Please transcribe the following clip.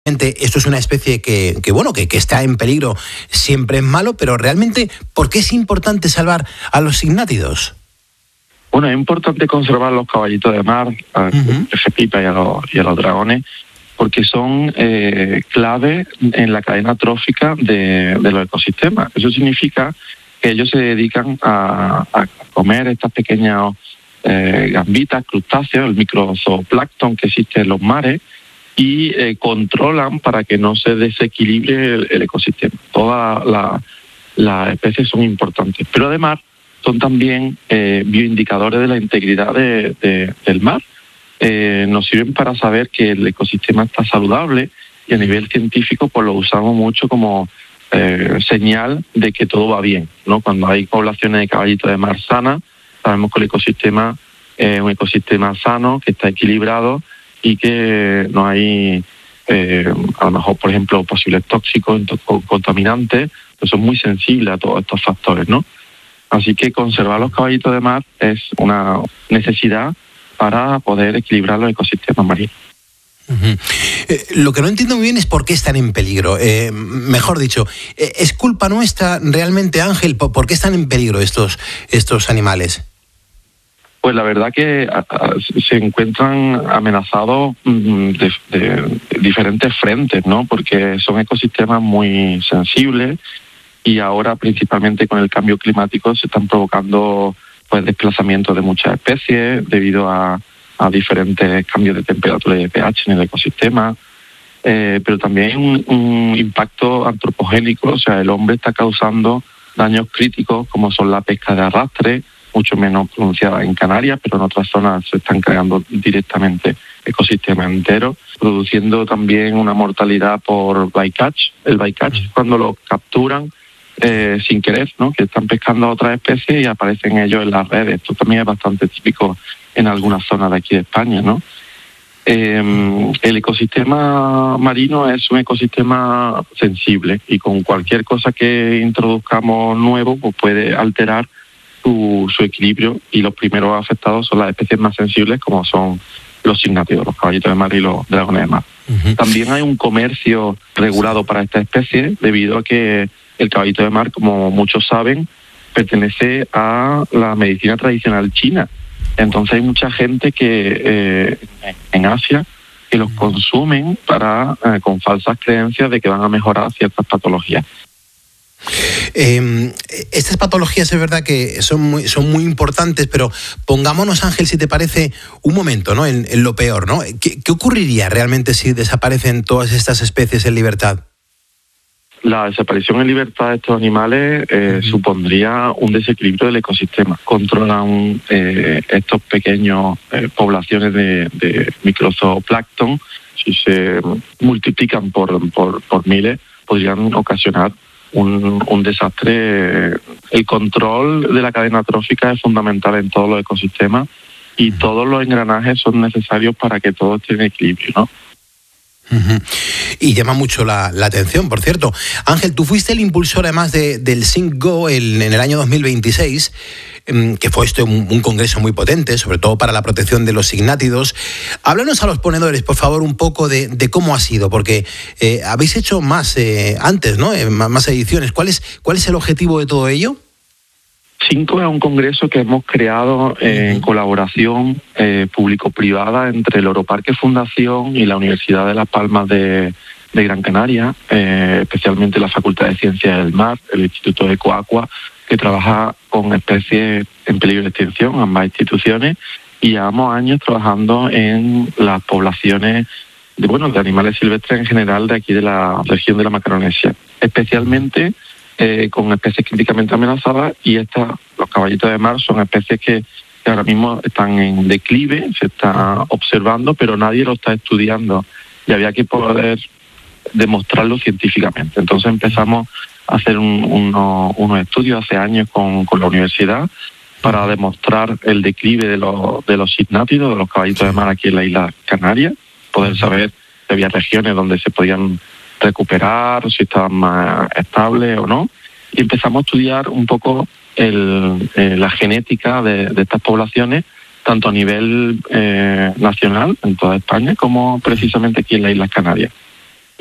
Esto es una especie que está en peligro, siempre es malo, pero realmente, ¿por qué es importante salvar a los signátidos? Bueno, es importante conservar los caballitos de mar, al pez pipa y a los dragones, porque son clave en la cadena trófica de los ecosistemas. Eso significa que ellos se dedican a comer estas pequeñas gambitas, crustáceos, el microzooplancton que existe en los mares, y controlan para que no se desequilibre el ecosistema. Todas las especies son importantes, pero además son también bioindicadores de la integridad del mar. Nos sirven para saber que el ecosistema está saludable, y a nivel científico pues lo usamos mucho como señal de que todo va bien, ¿no? Cuando hay poblaciones de caballitos de mar sanas, sabemos que el ecosistema es un ecosistema sano, que está equilibrado y que no hay, a lo mejor, por ejemplo, posibles tóxicos o contaminantes, que son muy sensibles a todos estos factores, ¿no? Así que conservar los caballitos de mar es una necesidad para poder equilibrar los ecosistemas marinos. Lo que no entiendo muy bien es por qué están en peligro. Mejor dicho, ¿es culpa nuestra realmente, Ángel? ¿Por qué están en peligro estos animales? Pues la verdad que se encuentran amenazados de diferentes frentes, ¿no? Porque son ecosistemas muy sensibles y ahora, principalmente con el cambio climático, se están provocando pues desplazamientos de muchas especies debido a diferentes cambios de temperatura y de pH en el ecosistema, pero también hay un impacto antropogénico. O sea, el hombre está causando daños críticos como son la pesca de arrastre, mucho menos pronunciada en Canarias, pero en otras zonas se están creando directamente ecosistemas enteros, produciendo también una mortalidad por bycatch. El bycatch es cuando lo capturan sin querer, ¿no? Que están pescando a otras especies y aparecen ellos en las redes. Esto también es bastante típico en algunas zonas de aquí de España, ¿no? El ecosistema marino es un ecosistema sensible y con cualquier cosa que introduzcamos nuevo pues puede alterar su equilibrio, y los primeros afectados son las especies más sensibles, como son los signátidos, los caballitos de mar y los dragones de mar. También hay un comercio regulado para esta especie, debido a que el caballito de mar, como muchos saben, pertenece a la medicina tradicional china. Entonces hay mucha gente que en Asia que los consumen con falsas creencias de que van a mejorar ciertas patologías. Estas patologías es verdad que son muy importantes, pero pongámonos, Ángel, si te parece, un momento, ¿no? en lo peor, ¿no? ¿Qué ocurriría realmente si desaparecen todas estas especies en libertad? La desaparición en libertad de estos animales supondría un desequilibrio del ecosistema. Controlan estos pequeños poblaciones de microzooplancton. Si se multiplican por miles, podrían ocasionar un desastre. El control de la cadena trófica es fundamental en todos los ecosistemas, y todos los engranajes son necesarios para que todo esté en equilibrio, ¿no? Y llama mucho la atención, por cierto. Ángel, tú fuiste el impulsor además del SINCGO en el año 2026, que fue un congreso muy potente, sobre todo para la protección de los signátidos. Háblanos a los ponedores, por favor, un poco de cómo ha sido, porque habéis hecho más antes, ¿no? Más ediciones. ¿Cuál es el objetivo de todo ello? SINCGO es un congreso que hemos creado en colaboración público-privada entre el Oroparque Fundación y la Universidad de Las Palmas de Gran Canaria, especialmente la Facultad de Ciencias del Mar, el Instituto de Ecoaqua, que trabaja con especies en peligro de extinción, ambas instituciones, y llevamos años trabajando en las poblaciones de animales silvestres en general de aquí de la región de la Macaronesia, especialmente con especies críticamente amenazadas, y los caballitos de mar son especies que ahora mismo están en declive, se está observando, pero nadie lo está estudiando y había que poder demostrarlo científicamente. Entonces empezamos a hacer unos estudios hace años con la universidad para demostrar el declive de los signátidos, de los caballitos de mar aquí en la isla Canarias, poder saber si había regiones donde se podían recuperar, si estaban más estables o no, y empezamos a estudiar un poco la genética de estas poblaciones, tanto a nivel nacional, en toda España, como precisamente aquí en las Islas Canarias.